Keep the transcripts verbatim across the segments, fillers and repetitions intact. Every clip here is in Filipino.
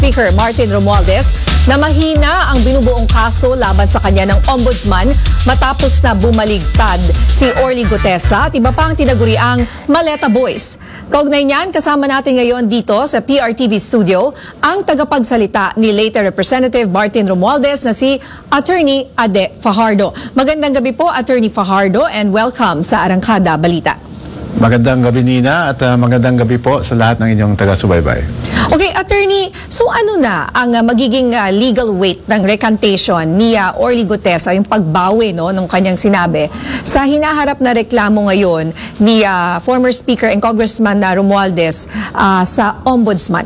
Speaker Martin Romualdez na mahina ang binubuong kaso laban sa kanya ng ombudsman matapos na bumaligtad si Orly Gutesa at iba pang tinaguriang Maleta Boys. Kaugnay niyan, kasama natin ngayon dito sa P R T V studio ang tagapagsalita ni late Representative Martin Romualdez na si Attorney Ade Fajardo. Magandang gabi po, Attorney Fajardo, and welcome sa Arangkada Balita. Magandang gabi, Nina, at uh, magandang gabi po sa lahat ng inyong taga-subaybay. Okay, Attorney, so ano na ang uh, magiging uh, legal weight ng recantation ni uh, Orly Gutesa, yung pagbawi no, nung kanyang sinabi, sa hinaharap na reklamo ngayon ni uh, former Speaker and Congressman uh, Romualdez uh, sa Ombudsman?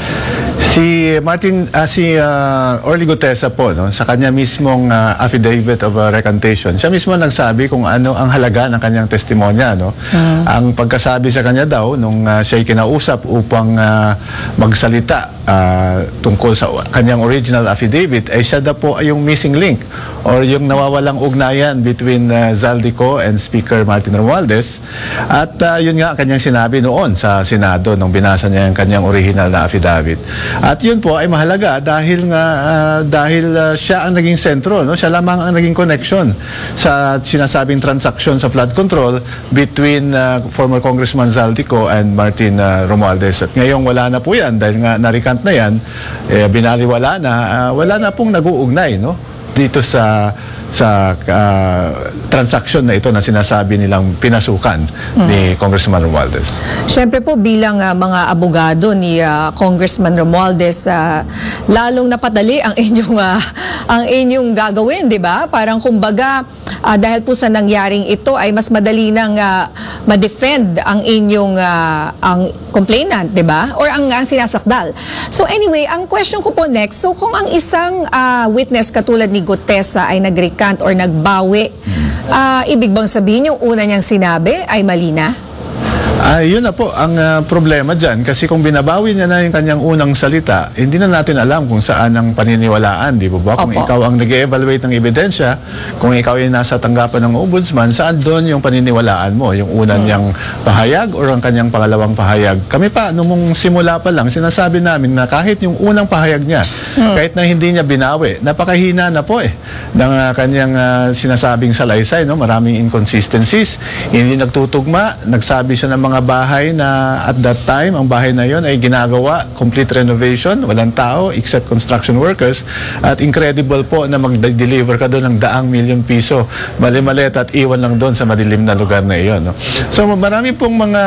Si Martin, uh, si uh, Orly Gutesa po, no, sa kanya mismong uh, affidavit of uh, recantation, siya mismo nagsabi kung ano ang halaga ng kanyang testimonya. No? Uh. Ang pagkasabi sa kanya daw, nung uh, siya'y kinausap upang uh, magsalita uh, tungkol sa kanyang original affidavit, ay siya daw po ay yung missing link or yung nawawalang ugnayan between uh, Zaldico and Speaker Martin Romualdez. At uh, yun nga kanyang sinabi noon sa Senado nung binasa niya yung kanyang original na affidavit. At yun po ay mahalaga dahil nga uh, dahil uh, siya ang naging sentro, no? Siya lamang ang naging connection sa sinasabing transaksyon sa flood control between uh, former Congressman Zaldico and Martin uh, Romualdez. At ngayong wala na po yan dahil nga narikant na yan, eh, binaliwala na, uh, wala na pong nag-uugnay, no? Dito sa sa uh, transaksyon na ito na sinasabi nilang pinasukan hmm. ni Congressman Romualdez. Siyempre po bilang uh, mga abogado ni uh, Congressman Romualdez, uh, lalong napadali ang inyong uh, ang inyong gagawin, 'di ba? Parang kumbaga uh, dahil po sa nangyaring ito ay mas madali nang uh, ma-defend ang inyong uh, ang complainant, 'di ba? Or ang, ang sinasakdal. So anyway, ang question ko po next, so kung ang isang uh, witness katulad ni Gutesa ay nag-recant or nagbawi, uh, ibig bang sabihin yung una niyang sinabi ay mali na? Ah, yun na po ang uh, problema dyan kasi kung binabawi niya na yung kanyang unang salita, hindi na natin alam kung saan ang paniniwalaan, di ba? Kung Opo. ikaw ang nag-evaluate ng ebidensya, kung ikaw ay nasa tanggapan ng ombudsman, saan doon yung paniniwalaan mo? Yung unang hmm. niyang pahayag o ang kanyang pangalawang pahayag? Kami pa, nung simula pa lang, sinasabi namin na kahit yung unang pahayag niya, hmm. kahit na hindi niya binawi, napakahina na po eh ng uh, kanyang uh, sinasabing salaysay, no? Maraming inconsistencies, hindi nagtutugma, nagsabi siya ng mga bahay na at that time, ang bahay na yon ay ginagawa, complete renovation, walang tao except construction workers, at incredible po na mag-deliver ka doon ng daang milyon piso, mali-malit at iwan lang doon sa madilim na lugar na iyon. No? So marami pong mga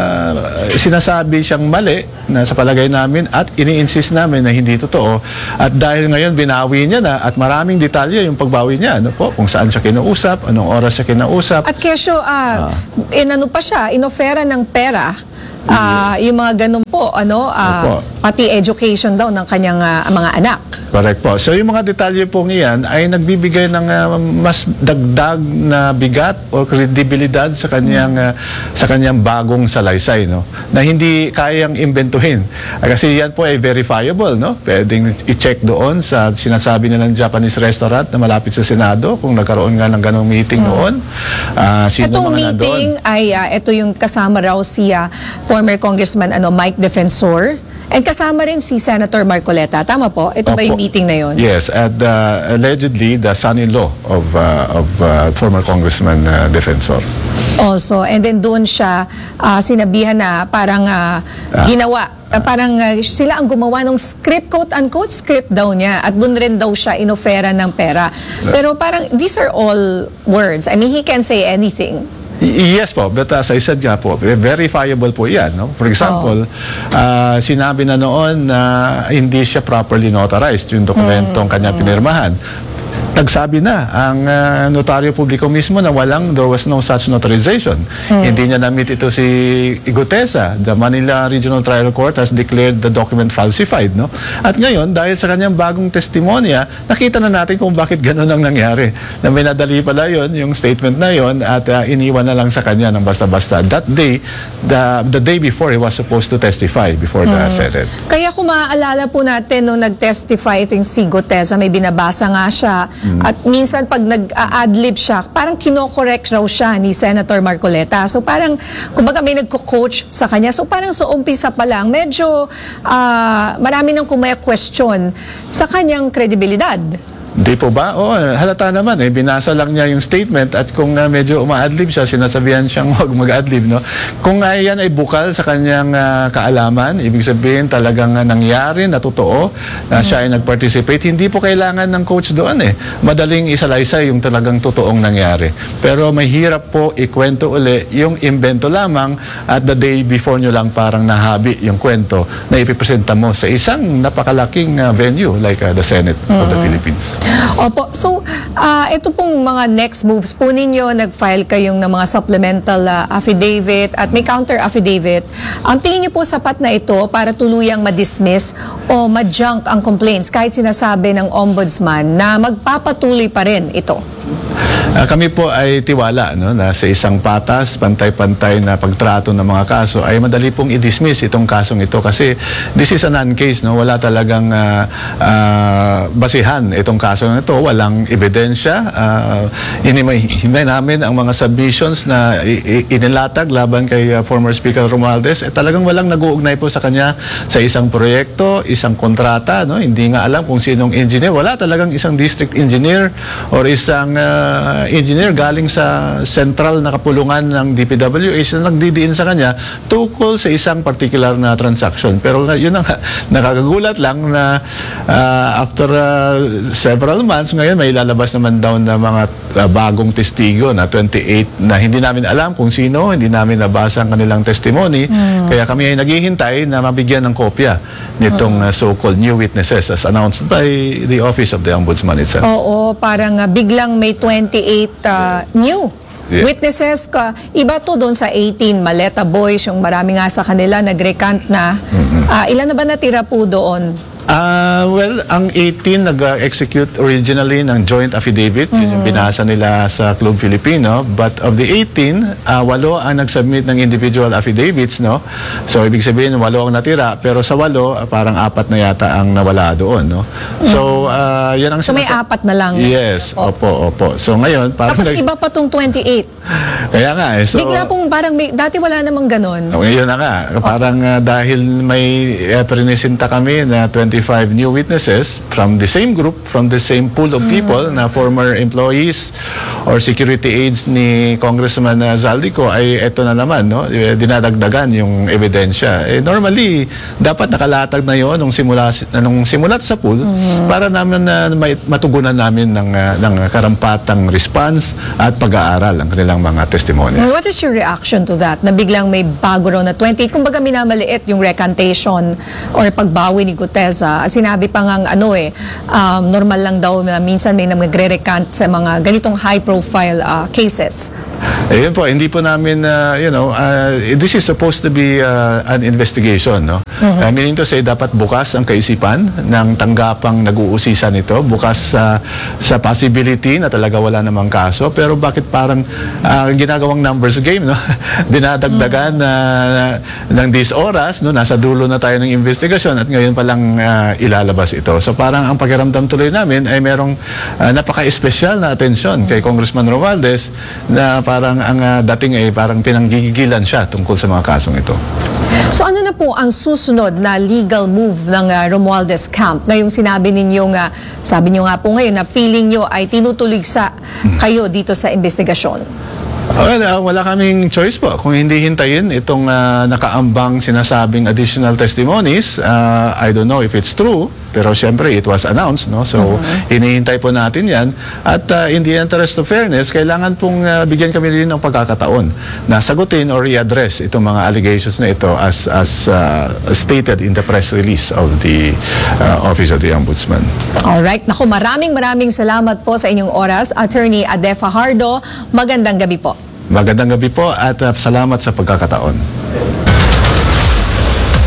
sinasabi siyang mali na sa palagay namin at ini-insist namin na hindi totoo, at dahil ngayon binawi niya na at maraming detalye yung pagbawi niya, ano po, kung saan siya kinausap, anong oras siya kinausap. At kesyo, uh, ah. inano pa siya, inofera ng pera, uh, yung mga ganun po, ano, uh, pati education daw ng kanyang uh, mga anak. Correct po. So yung mga detalye pong iyan ay nagbibigay ng uh, mas dagdag na bigat o kredibilidad sa kanyang uh, sa kanyang bagong salaysay, no, na hindi kayang imbentuhin. Uh, kasi yan po ay verifiable, no? Pwedeng i-check doon sa sinasabi nila ng Japanese restaurant na malapit sa Senado kung nagkaroon nga ng ganong meeting hmm. noon. Uh, sino Itong mga meeting nandoon? ay uh, ito yung kasama raw si uh, former Congressman ano Mike Defensor. And kasama rin si Senator Marcoleta. Tama po? Ito Opo. Ba yung meeting na yon? Yes. And uh, allegedly, the son-in-law of, uh, of uh, former Congressman uh, Defensor. Also. And then doon siya uh, sinabihan na parang uh, ah. ginawa. Uh, parang uh, sila ang gumawa ng script, quote-unquote script daw niya. At doon rin daw siya inofera ng pera. Pero parang these are all words. I mean, he can say anything. Yes po, but as I said nga po, verifiable po yan. No? For example, oh. uh, sinabi na noon na hindi siya properly notarized yung dokumentong mm. kanya pinirmahan. Nagsabi na ang uh, notaryo publiko mismo na walang, there was no such notarization. Hmm. Hindi niya na-meet ito si Gutesa. The Manila Regional Trial Court has declared the document falsified. No? At ngayon, dahil sa kanyang bagong testimonya, nakita na natin kung bakit gano'n ang nangyari. Na may nadali pala yun, yung statement na yun, at uh, iniwan na lang sa kanya ng basta-basta. That day, the, the day before, he was supposed to testify before hmm. the Senate. Kaya kung maaalala po natin, nung nag-testify itong si Gutesa, may binabasa nga siya At minsan pag nag-adlib siya, parang kinokorek raw siya ni Senator Marcoleta. So parang, kumbaga may nagko-coach sa kanya. So parang sa umpisa pa lang, medyo ah, marami nang kumaya-question sa kanyang kredibilidad. Di po ba? Oo, halata naman eh. Binasa lang niya yung statement at kung uh, medyo uma-adlib siya, sinasabihan siyang huwag mag-adlib, no? Kung uh, yan ay bukal sa kanyang uh, kaalaman, ibig sabihin talagang uh, nangyari na totoo na siya ay nag-participate, hindi po kailangan ng coach doon eh. Madaling isalaysay yung talagang totoong nangyari. Pero may hirap po ikwento uli yung invento lamang at the day before nyo lang parang nahabi yung kwento na ipipresenta mo sa isang napakalaking uh, venue like uh, the Senate mm-hmm. of the Philippines. Opo. So, uh, ito pong mga next moves po ninyo, nag-file kayong ng mga supplemental uh, affidavit at may counter affidavit. Ang tingin niyo po sapat na ito para tuluyang ma-dismiss o ma-junk ang complaints kahit sinasabi ng ombudsman na magpapatuloy pa rin ito? Uh, kami po ay tiwala no, na sa isang patas, pantay-pantay na pagtrato ng mga kaso ay madali pong i-dismiss itong kasong ito kasi this is a non-case. No? Wala talagang uh, uh, basihan itong kaso na ito. Walang ebidensya. Uh, Hinimay namin ang mga submissions na inilatag laban kay uh, former Speaker Romualdez. Eh, talagang walang nag-uugnay po sa kanya sa isang proyekto, isang kontrata. No? Hindi nga alam kung sinong engineer. Wala talagang isang district engineer or isang uh, engineer galing sa central na kapulungan ng D P W H na nagdidiin sa kanya tukol sa isang particular na transaction. Pero yun ang nakakagulat lang na uh, after uh, several months, ngayon may lalabas naman daw na mga uh, bagong testigo na twenty-eight na hindi namin alam kung sino, hindi namin nabasa ang kanilang testimony. Mm. Kaya kami ay naghihintay na mabigyan ng kopya nitong uh, so-called new witnesses as announced by the Office of the Ombudsman itself. Oo, parang uh, biglang may twenty-eight uh, new Yeah. witnesses ka. Iba to doon sa eighteen Maleta Boys, yung marami nga sa kanila nag-recant na. Mm-hmm. uh, ilan na ba natira po doon? Uh, well, ang eighteen nag-execute originally ng joint affidavit. Mm-hmm. Yun yung binasa nila sa Club Filipino. But of the eighteen, uh, walo ang nag-submit ng individual affidavits. No? So, ibig sabihin, walo ang natira. Pero sa walo, uh, parang apat na yata ang nawala doon. No? So, uh, yan ang... So, may apat na lang. Yes. Opo, opo. So, ngayon... Parang Tapos iba pa tong twenty-eight. Kaya nga eh. So, bigla pong parang may, dati wala namang ganon. Oh, ngayon na nga. Parang uh, dahil may uh, prinisinta kami na twenty-five new witnesses from the same group, from the same pool of people mm. na former employees or security aides ni Congressman uh, Zaldico ay eto na naman, no? Dinadagdagan yung ebidensya. Eh, normally, dapat nakalatag na yon nung, simula, nung simulat sa pool mm. para naman na uh, matugunan namin ng, uh, ng karampatang response at pag-aaral ang kanilang mga testimony. What is your reaction to that? Na biglang may bago raw na twenty-eight, kumbaga minamaliit yung recantation or pagbawi ni Gutesa. At sinabi pa nga ano eh, um, normal lang daw na minsan may nagre-recant sa mga ganitong high-profile uh, cases. Ayun po, hindi po namin, uh, you know, uh, this is supposed to be uh, an investigation, no? Mm-hmm. Uh, meaning to say, dapat bukas ang kaisipan ng tanggapang nag-uusisa nito, bukas uh, sa possibility na talaga wala namang kaso, pero bakit parang uh, ginagawang numbers game, no? Dinadagdagan na mm-hmm. uh, ng dis oras, no? Nasa dulo na tayo ng investigasyon at ngayon pa lang uh, ilalabas ito. So parang ang pakiramdam tuloy namin ay merong uh, napaka-espesyal na atensyon kay Congressman Romualdez na parang ang uh, dating ay parang pinanggigigilan siya tungkol sa mga kasong ito. So ano na po ang susunod na legal move ng uh, Romualdez camp? Ngayong sinabi ninyo nga, sabi niyo nga po ngayon na feeling niyo ay tinutuligsa kayo dito sa investigasyon. Well, uh, wala kaming choice po. Kung hindi hintayin itong uh, nakaambang sinasabing additional testimonies, uh, I don't know if it's true, pero siyempre it was announced, no? So, uh-huh. hinihintay po natin yan. At uh, in the interest of fairness, kailangan pong uh, bigyan kami din ng pagkakataon na sagutin or i-address itong mga allegations na ito as, as uh, stated in the press release of the uh, Office of the Ombudsman. Alright. Naku, maraming maraming salamat po sa inyong oras. Attorney Ade Fajardo, magandang gabi po. Magandang gabi po at uh, salamat sa pagkakataon.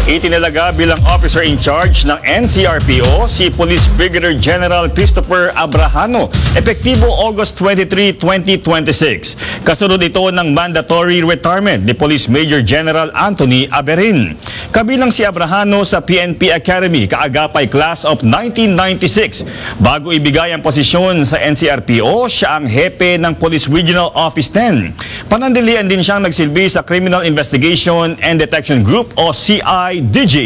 Itinalaga bilang officer in charge ng N C R P O si Police Brigadier General Christopher Abrahano, epektibo August twenty-third, twenty twenty-six. Kasunod ito ng mandatory retirement ni Police Major General Anthony Aberin. Kabilang si Abrahano sa P N P Academy kaagapay class of nineteen ninety-six. Bago ibigay ang posisyon sa N C R P O, siya ang hepe ng Police Regional Office ten. Panandalian din siyang nagsilbi sa Criminal Investigation and Detection Group o C I D G.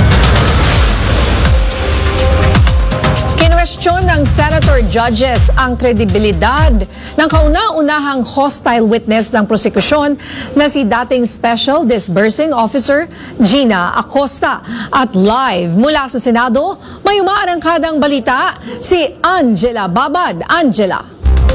Kinwestiyon ng senator judges ang kredibilidad ng kauna-unahang hostile witness ng prosekusyon na si dating Special Disbursing Officer Gina Acosta. At live mula sa Senado, may umaarangkadang balita si Angela Babad. Angela.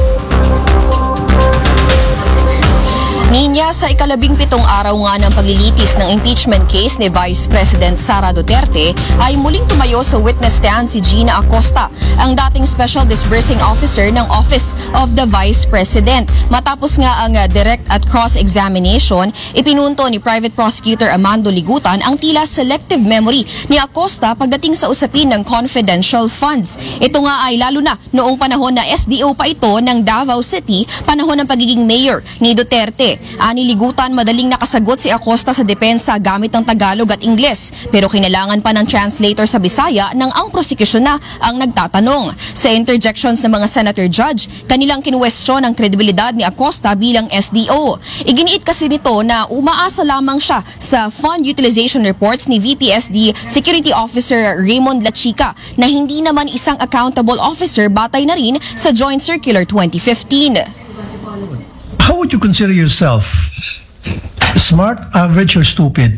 Ninya, sa ikalabing pitong araw nga ng paglilitis ng impeachment case ni Vice President Sara Duterte ay muling tumayo sa witness stand si Gina Acosta, ang dating Special Disbursing Officer ng Office of the Vice President. Matapos nga ang uh, direct at cross-examination, ipinunto ni Private Prosecutor Amando Ligutan ang tila selective memory ni Acosta pagdating sa usapin ng confidential funds. Ito nga ay lalo na noong panahon na S D O pa ito ng Davao City, panahon ng pagiging mayor ni Duterte. Ani Ligutan, madaling nakasagot si Acosta sa depensa gamit ng Tagalog at Ingles, pero kinailangan pa ng translator sa Bisaya nang ang prosekusyon na ang nagtatanong. Sa interjections ng mga senator judge, kanilang kinwestiyon ang kredibilidad ni Acosta bilang S D O. Iginiit kasi nito na umaasa lamang siya sa fund utilization reports ni V P S D Security Officer Raymond Lachica na hindi naman isang accountable officer batay na rin sa Joint Circular twenty fifteen. How would you consider yourself? Smart, average, or stupid?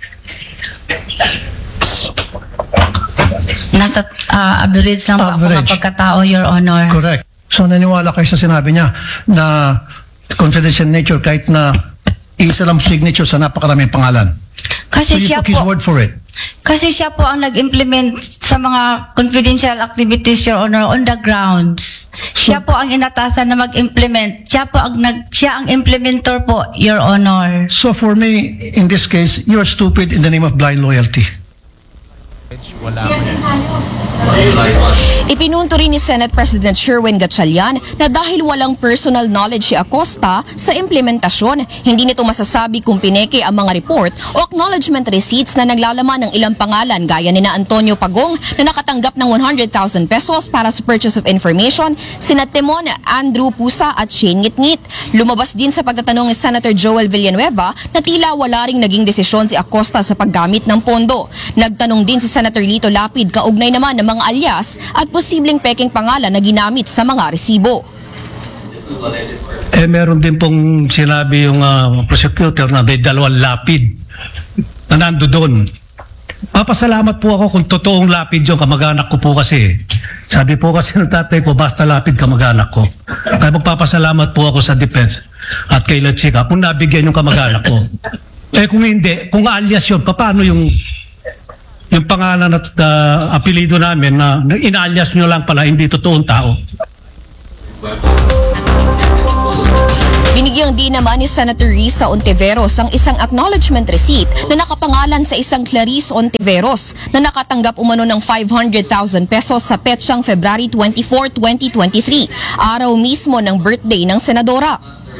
Nasa uh, average lang po ako Average. kapag katao, Your Honor. Correct. So naniwala kayo sa sinabi niya na confidential nature kahit na isa lang signature sa napakaraming pangalan. Kasi So you siya took his po, word for it. kasi siya po ang nag-implement sa mga confidential activities, Your Honor, on the grounds. Siya po ang inatasan na mag-implement. Siya po ang nag, siya ang implementor po, Your Honor. So for me, in this case, you're stupid in the name of blind loyalty. Ipinunto rin ni Senate President Sherwin Gatchalian na dahil walang personal knowledge si Acosta sa implementasyon, hindi nito masasabi kung pineke ang mga report o acknowledgement receipts na naglalaman ng ilang pangalan gaya ni na Antonio Pagong na nakatanggap ng one hundred thousand pesos para sa purchase of information, sina Timon, Andrew Pusa at Shane Ngitngit. Lumabas din sa pagtatanong ni Senator Joel Villanueva na tila wala ring naging desisyon si Acosta sa paggamit ng pondo. Nagtanong din si Senator Lito Lapid kaugnay naman ng mga alias at posibleng peking pangalan na ginamit sa mga resibo. Eh, meron din pong sinabi yung uh, prosecutor na may dalawang lapid na nando doon. Papasalamat po ako kung totoong lapid yung kamag-anak ko po kasi. Sabi po kasi ng tatay ko, basta lapid kamag-anak ko. Kaya magpapasalamat po ako sa defense at kay Lachica kung nabigyan yung kamag-anak ko. Eh kung hindi, kung alias yun, paano yung yung pangalan at uh, apelido namin na, na inalias nyo lang pala, hindi totoong tao? Binigyang din naman ni Senator Risa Ontiveros ang isang acknowledgement receipt na nakapangalan sa isang Clarice Ontiveros na nakatanggap umano ng five hundred thousand pesos sa petsang February twenty-fourth, twenty twenty-three, araw mismo ng birthday ng senadora.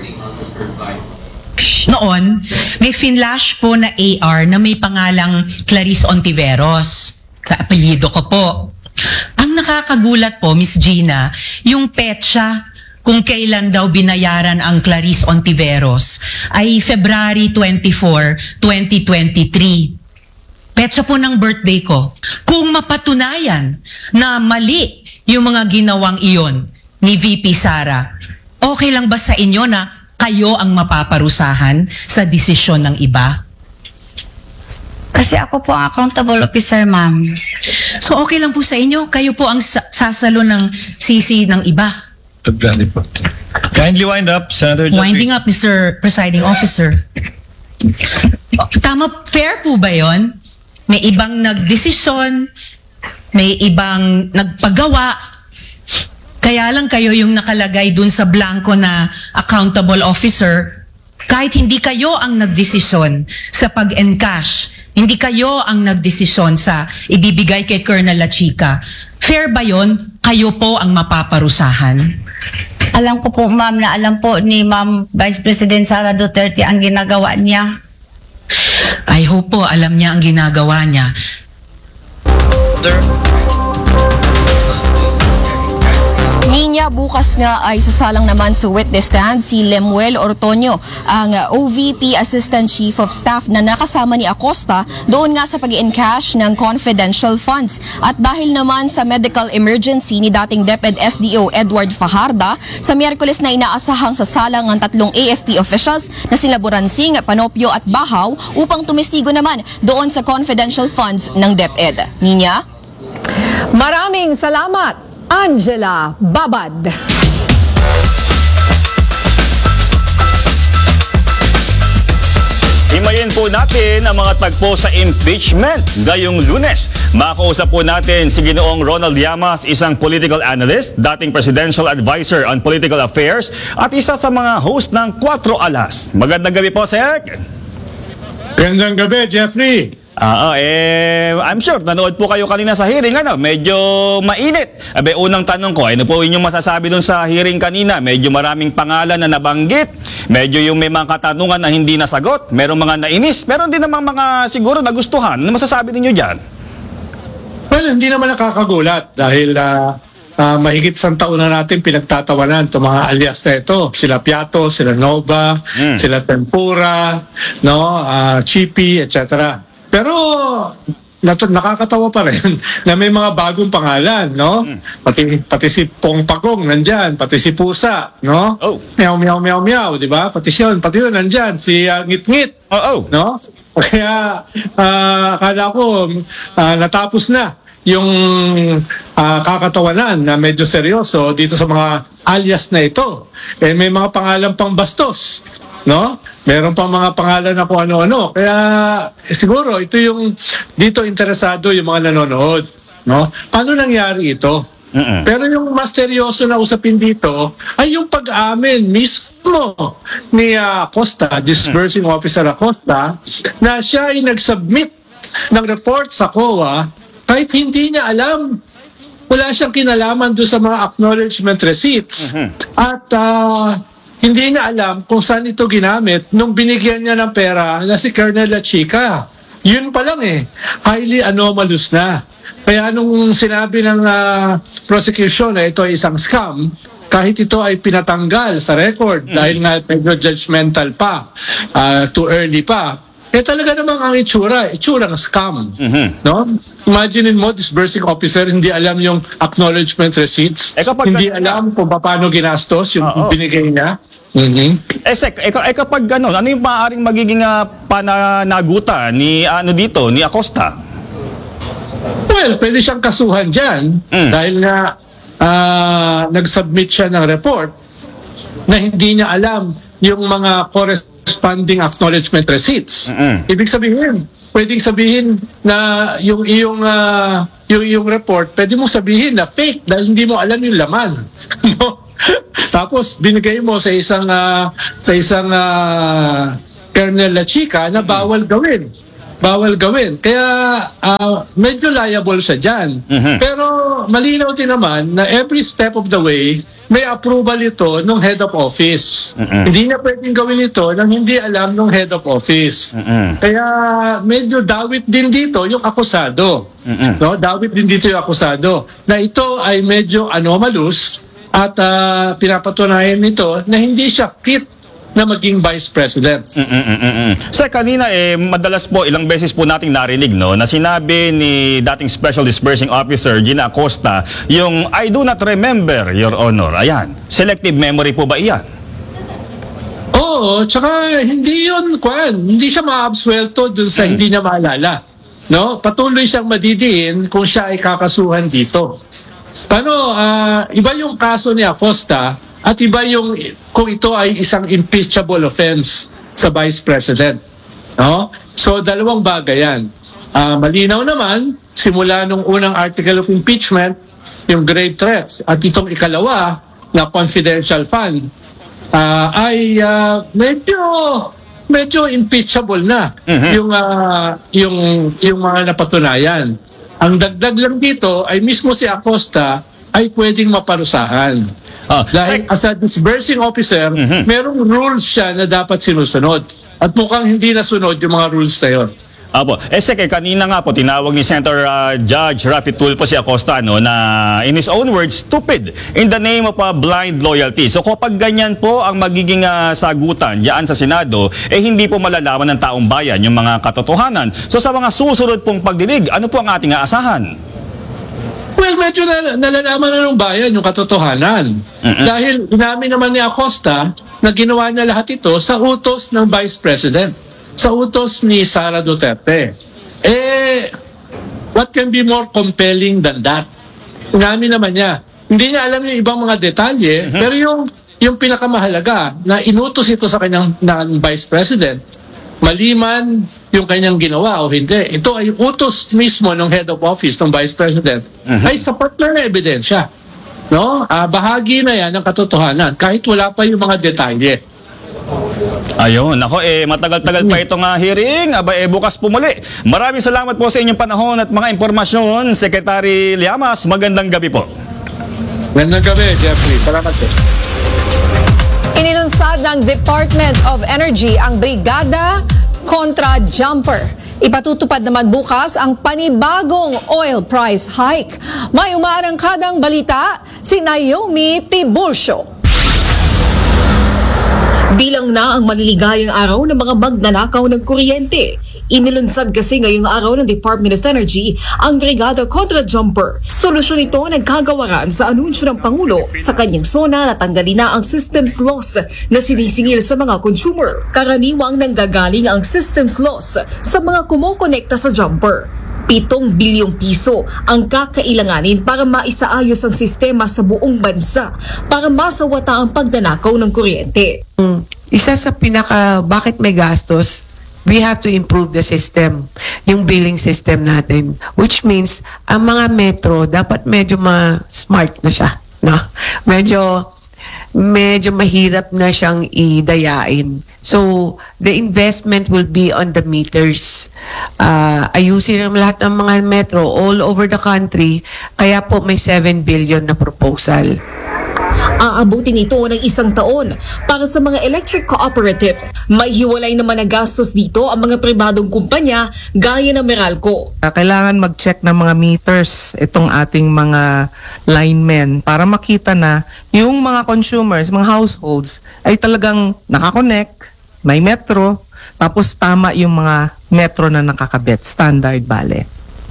Noon, may finlash po na A R na may pangalang Clarice Ontiveros. Kaapelyido ko po. Ang nakakagulat po, Miss Gina, yung petsa kung kailan daw binayaran ang Clarice Ontiveros ay February twenty-fourth, twenty twenty-three. Petsa po ng birthday ko. Kung mapatunayan na mali yung mga ginawang iyon ni V P Sara, okay lang ba sa inyo na kayo ang mapaparusahan sa desisyon ng iba? Kasi ako po ang accountable officer, ma'am. So okay lang po sa inyo, kayo po ang sa- sasalo ng sisi ng iba. Kindly wind up, Senator Judge. Winding up, Mister Presiding Officer. Tama, fair po ba yon? May ibang nagdesisyon, may ibang nagpagawa, kaya lang kayo yung nakalagay dun sa blanco na accountable officer, kahit hindi kayo ang nagdesisyon sa pag-encash Hindi kayo ang nagdesisyon sa ibibigay kay Colonel La Chica. Fair ba yon? Kayo po ang mapaparusahan? Alam ko po, ma'am, na alam po ni Ma'am Vice President Sara Duterte ang ginagawa niya. I hope po alam niya ang ginagawa niya. Ninya, bukas nga ay sasalang naman sa witness stand si Lemuel Ortonio, ang uh, O V P Assistant Chief of Staff na nakasama ni Acosta doon nga sa pag-i-encash ng confidential funds. At dahil naman sa medical emergency ni dating DepEd S D O Edward Fajarda, sa Miyerkules na inaasahang sasalang ang tatlong A F P officials na sila Boransing, Panopio at Bahaw upang tumistigo naman doon sa confidential funds ng DepEd. Ninya? Maraming salamat, Angela Babad. Himayin po natin ang mga tagpo sa impeachment ngayong Lunes. Makausap po natin si Ginoong Ronald Llamas, isang political analyst, dating presidential advisor on political affairs at isa sa mga host ng Cuatro Alas. Magandang gabi po, Sek. Gandang gabi, Jeffrey. Ah, eh, I'm sure nanood po kayo kanina sa hearing, ano, medyo mainit. Abe, unang tanong ko, ano po inyong masasabi dun sa hearing kanina? Medyo maraming pangalan na nabanggit, medyo yung may mga katanungan na hindi nasagot, merong mga nainis, meron din namang mga siguro nagustuhan. Ano masasabi ninyo dyan? Well, hindi naman nakakagulat dahil uh, uh, mahigit isang taon na natin pinagtatawanan itong mga alias na ito. Sila Piato, sila Nova, Mm. sila Tempura, no, uh, Chippy, et cetera. Pero nat- nakakatawa pa rin na may mga bagong pangalan, no? Pati pati si Pong Pagong nandyan, pati si Pusa, no? Oh. Meow meow meow meow, di ba? Pati siya, pati yun nandyan, si uh, Ngit Ngit. Oo. No? Kaya uh, akala ko uh, natapos na yung uh, kakatawanan na medyo seryoso dito sa mga alias na ito. Eh, may mga pangalan pang bastos. No? Meron pang mga pangalan na kung ano-ano. Kaya eh, siguro ito yung dito interesado yung mga nanonood. No? Paano nangyari ito? Mm-mm. Pero yung mas seryoso na usapin dito ay yung pag-amin mismo ni uh, Acosta, Disbursing Officer Acosta, na siya ay nag-submit ng report sa C O A kahit hindi niya alam. Wala siyang kinalaman doon sa mga acknowledgement receipts. At uh, hindi niya alam kung saan ito ginamit nung binigyan niya ng pera na si Colonel La Chica. Yun pa lang eh, highly anomalous na. Kaya nung sinabi ng uh, prosecution na ito ay isang scam, kahit ito ay pinatanggal sa record dahil nga medyo judgmental pa, uh, too early pa, eh talaga namang ang itsura, itsura ng scam. No? Imagine mo, disbursing officer, hindi alam yung acknowledgement receipts, Eh, kapag hindi ganun alam kung paano ginastos yung Oo. binigay niya. Mhm. Eh, Sek, eh, ka- eh kapag gano'n, ano yung maaaring magiging uh, pananagutan ni, ano dito, ni Acosta? Well, pwede siyang kasuhan dyan Mm. dahil nga ah, nag-submit siya ng report na hindi niya alam yung mga corresponding acknowledgement receipts. Mm-mm. Ibig sabihin, pwedeng sabihin na yung iyong ah, yung iyong report, pwede mo sabihin na fake dahil hindi mo alam yung laman. No? Tapos binigay mo sa isang ah, sa isang ah, Colonel La Chica na bawal gawin. Bawal gawin. Kaya ah, medyo liable siya dyan. Mhm. Pero malinaw din naman na every step of the way, may approval ito ng head of office. Mhm. Hindi niya pwedeng gawin ito nang hindi alam ng head of office. Mhm. Kaya medyo dawit din dito yung akusado. Mhm. No? Dawit din dito yung akusado. Na ito ay medyo anomalous at ah, pinapatunayan nito na hindi siya fit na maging vice president. Mm-mm-mm-mm. Sir, kanina eh, madalas po, ilang beses po nating narinig, no, na sinabi ni dating Special Disbursing Officer Gina Acosta, yung I do not remember, Your Honor. Ayan. Selective memory po ba iyan? Oo, tsaka hindi yun, kwan, hindi siya ma-absuelto dun sa hindi niya maalala. No? Patuloy siyang madidiin kung siya ay kakasuhan dito. Paano, ah, iba yung kaso ni Acosta at iba yung kung ito ay isang impeachable offense sa Vice President. No? So, dalawang bagay yan. Ah, malinaw naman, simula nung unang article of impeachment, yung grave threats, at itong ikalawa na confidential fund, ah, ay ah, medyo medyo impeachable na yung ah, yung yung mga napatunayan. Ang dagdag lang dito ay mismo si Acosta ay pwedeng maparusahan. Ah, Dahil as a disbursing officer, merong rules siya na dapat sinusunod. At mukhang hindi nasunod yung mga rules na yun. Apo. Eh, seke, kanina nga po, tinawag ni Senator uh, Judge Rafi Tulfo si Acosta, no, na in his own words, stupid in the name of uh, blind loyalty. So kapag ganyan po ang magiging uh, sagutan diyan sa Senado, eh hindi po malalaman ng taong bayan yung mga katotohanan. So sa mga susunod pong pagdinig, ano po ang ating aasahan? Well, medyo na, nalalaman na ng bayan yung katotohanan. Dahil inamin naman ni Acosta na ginawa niya lahat ito sa utos ng Vice President. Sa utos ni Sara Duterte. Eh, what can be more compelling than that? Inamin naman niya. Hindi niya alam yung ibang mga detalye, pero yung, yung pinakamahalaga na inutos ito sa kanyang na, Vice President, maliman yung kanyang ginawa o hindi. Ito ay utos mismo ng head of office ng Vice President. Ay sapat na na ebidensya. No? Ah, bahagi na yan ng katotohanan kahit wala pa yung mga detalye. Ayun, nako eh matagal-tagal pa itong uh, hearing. Aba eh bukas po muli. Maraming salamat po sa inyong panahon at mga impormasyon, Secretary Llamas. Magandang gabi po. Magandang gabi, Jeffrey. Salamat po. Inilunsad ng Department of Energy ang Brigada Contra Jumper. Ipatutupad naman bukas ang panibagong oil price hike. May umaarangkadang balita, si Naomi Tiburcio. Bilang na ang maliligayang araw ng mga magnanakaw ng kuryente. Inilunsad kasi ngayong araw ng Department of Energy ang Brigada Contra Jumper. Solusyon ito nagkagawaran sa anunsyo ng Pangulo sa kanyang sona na tanggalin na ang systems loss na sinisingil sa mga consumer. Karaniwang nanggagaling ang systems loss sa mga kumokonekta sa jumper. Pitong bilyong piso ang kakailanganin para maisaayos ang sistema sa buong bansa para masawata ang pagnanakaw ng kuryente. Isa sa pinaka bakit may gastos, we have to improve the system, yung billing system natin. Which means, ang mga metro, dapat medyo ma-smart na siya. No? Medyo, medyo mahirap na siyang idayain. So, the investment will be on the meters. Uh, ayusin ang lahat ng mga metro all over the country. Kaya po may seven billion na proposal. Aabutin ito ng isang taon para sa mga electric cooperative. May hiwalay naman na gastos dito ang mga pribadong kumpanya gaya ng Meralco. Kailangan mag-check ng mga meters itong ating mga linemen para makita na yung mga consumers, mga households ay talagang nakakonect, may metro, tapos tama yung mga metro na nakakabit, standard bale.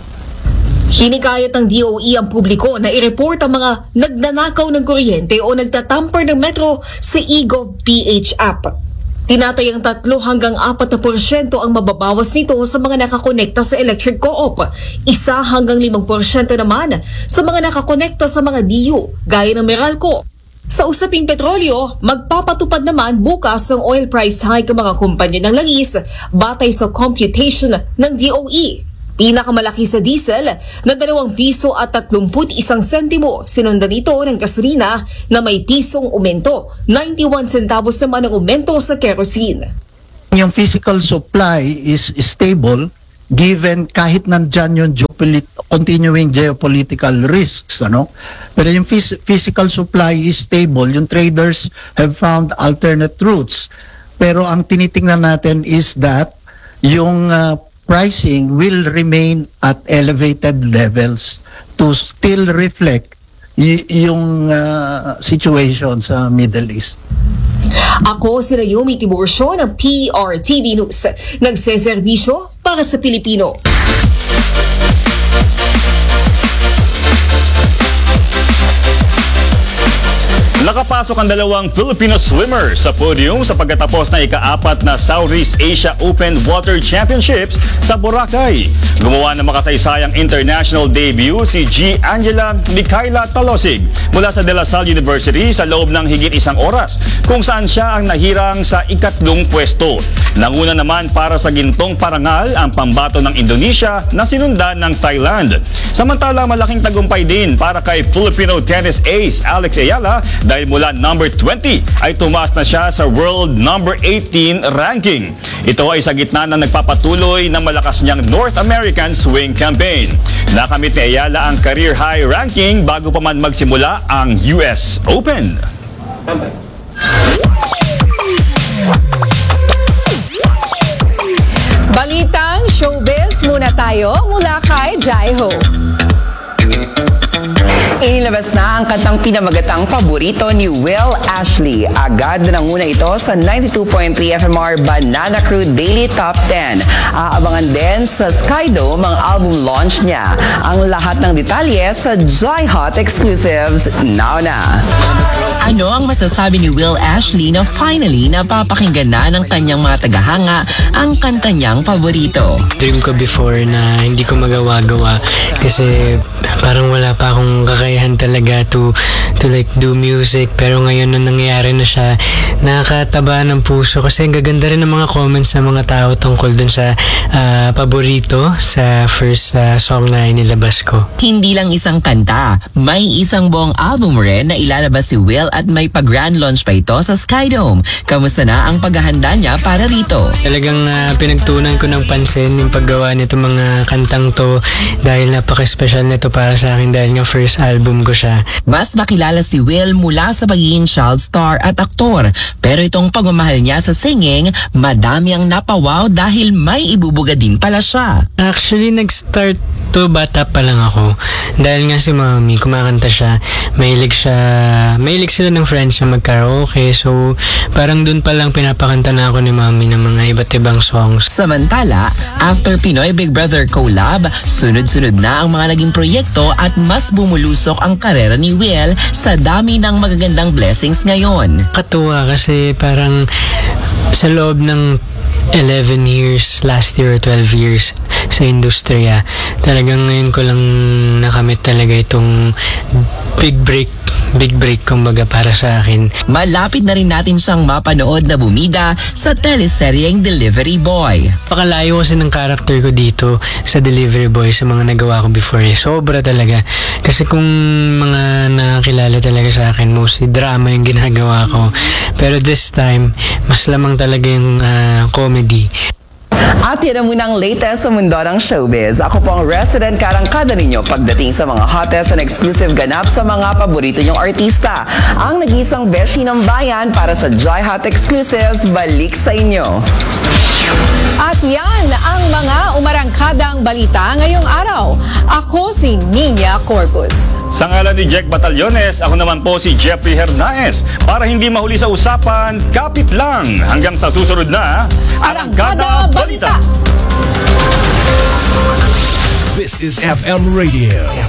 Hinikayat ng D O E ang publiko na i-report ang mga nagnanakaw ng kuryente o nagtatamper ng metro sa eGov.ph app. Tinatayang tatlo hanggang apat na porsyento ang mababawas nito sa mga nakakonekta sa electric co-op. Isa hanggang limang porsyento naman sa mga nakakonekta sa mga D U, gaya ng Meralco. Sa usaping petrolyo, magpapatupad naman bukas ang oil price hike ng mga kumpanya ng langis batay sa computation ng D O E. Pinakamalaki sa diesel na dalawang piso at tatlumput isang sentimo. Sinundan ito ng gasolina na may pisong umento. ninety-one centavos naman ang umento sa kerosene. Yung physical supply is stable given kahit nandyan yung geopolit- continuing geopolitical risks, ano? Pero yung phys- physical supply is stable. Yung traders have found alternate routes. Pero ang tinitingnan natin is that yung uh, pricing will remain at elevated levels to still reflect y- yung uh, situation sa Middle East. Ako si Naomi Tiburcio ng P R T V News. Nagseserbisyo para sa Pilipino. Nakapasok ang dalawang Filipino swimmers sa podium sa pagkatapos na ika-apat na Southeast Asia Open Water Championships sa Boracay. Gumawa ng makasaysayang international debut si G. Angela Micaela Talosig mula sa De La Salle University sa loob ng higit isang oras, kung saan siya ang nahirang sa ikatlong pwesto. Nanguna naman para sa gintong parangal ang pambato ng Indonesia na sinundan ng Thailand. Samantala, malaking tagumpay din para kay Filipino tennis ace Alex Ayala dahil dahil mula number twenty ay tumaas na siya sa world number eighteen ranking. Ito ay sa gitna ng nagpapatuloy ng malakas niyang North American swing campaign. Nakamit ni Ayala ang career high ranking bago pa man magsimula ang U S Open. Balitang showbiz muna tayo mula kay Jaiho. Inilabas na ang kantang pinamagatang paborito ni Will Ashley. Agad na nanguna ito sa ninety-two point three F M R Banana Crew Daily Top ten. Aabangan din sa Skydome ang album launch niya. Ang lahat ng detalye sa Joy Hot Exclusives now na. Ano ang masasabi ni Will Ashley na finally napapakinggan na ng kanyang mga tagahanga ang kanta niyang paborito? Dream ko before na hindi ko magawa-gawa kasi parang wala pa akong kakayahan talaga to to like do music, pero ngayon na nangyayari na siya, nakakataba ng puso kasi ang gaganda rin ng mga comments ng mga tao tungkol dun sa uh, paborito sa first uh, song na inilabas ko. Hindi lang isang kanta, may isang buong album rin na ilalabas si Will at may pag-grand launch pa ito sa Skydome. Kamusta na ang paghahanda niya para rito? Talagang uh, pinagtunan ko ng pansin yung paggawa nito mga kantang to dahil napaka-special nito para sa akin dahil nga first album ko siya. Mas makilala si Will mula sa pagiging child star at aktor. Pero itong pagmamahal niya sa singing, madami ang napawaw dahil may ibubuga din pala siya. Actually, nag-start to bata pa lang ako. Dahil nga si mami, kumakanta siya. Mahilig siya, mahilig sila ng friends na mag-karaoke. So, parang dun pa lang pinapakanta na ako ni mami ng mga iba't ibang songs. Samantala, after Pinoy Big Brother collab, sunod-sunod na ang mga naging proyekto at mas bumulusok ang karera ni Will sa dami ng magagandang blessings ngayon. Katuwa kasi parang sa loob ng eleven years, last year or twelve years sa industriya, talagang ngayon ko lang nakamit talaga itong big break big break kumbaga para sa akin. Malapit na rin natin siyang mapanood na bumida sa teleseryeng Delivery Boy. Pakalayo kasi ng character ko dito sa Delivery Boy sa mga nagawa ko before. Eh. Sobra talaga. Kasi kung mga nakakilala talaga sa akin, mostly drama yung ginagawa ko. Pero this time, mas lamang talaga yung uh, comedy. At yan ang munang latest sa mundo ng showbiz. Ako po ang resident karangkada ninyo pagdating sa mga hottest and exclusive ganap sa mga paborito nyong artista. Ang nag-isang beshi ng bayan para sa Joy Hot Exclusives, balik sa inyo. At yan ang mga umarangkadang balita ngayong araw. Ako si Nina Corpus. Sa ngalan ni Jack Batallones, ako naman po si Jeffrey Hernaez. Para hindi mahuli sa usapan, kapit lang. Hanggang sa susunod na Arangkada Balita. This is F M Radio.